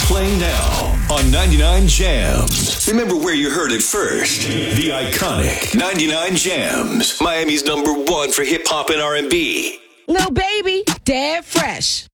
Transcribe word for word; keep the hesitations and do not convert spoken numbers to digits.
Playing now on ninety-nine Jams. Remember where you heard it first. The iconic ninety-nine Jams. Miami's number one for hip hop and R and B. Lil Baby, Dead Fresh.